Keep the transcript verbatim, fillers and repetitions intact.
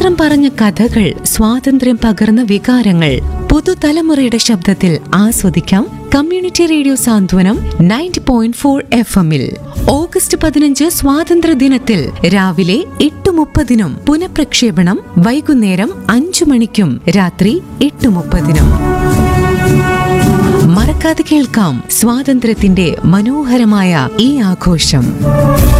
ചരിത്രം പറഞ്ഞ കഥകൾ, സ്വാതന്ത്ര്യം പകർന്ന വികാരങ്ങൾ പുതുതലമുറയുടെ ശബ്ദത്തിൽ ആസ്വദിക്കാം കമ്മ്യൂണിറ്റി റേഡിയോ സാന്ത്വനം നയൻറ്റി പോയിന്റ് ഫോർ എഫ് എമ്മിൽ. ഓഗസ്റ്റ് പതിനഞ്ച് സ്വാതന്ത്ര്യ ദിനത്തിൽ രാവിലെ എട്ട് മുപ്പതിനും പുനഃപ്രക്ഷേപണം വൈകുന്നേരം അഞ്ചു മണിക്കും രാത്രി എട്ട് മുപ്പതിനും. മറക്കാതെ കേൾക്കാം സ്വാതന്ത്ര്യത്തിന്റെ മനോഹരമായ ഈ ആഘോഷം.